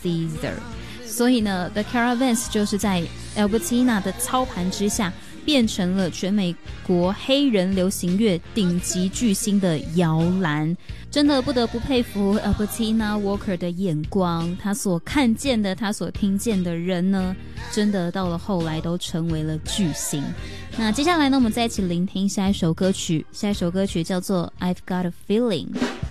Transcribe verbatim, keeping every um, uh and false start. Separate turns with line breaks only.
Caesar。所以呢 The Caravans 就是在 Albertina 的操盘之下变成了全美国黑人流行乐顶级巨星的摇篮。真的不得不佩服 Albertina Walker 的眼光，他所看见的，他所听见的人呢，真的到了后来都成为了巨星。那接下来呢，我们再一起聆听下一首歌曲，下一首歌曲叫做 I've Got a Feeling。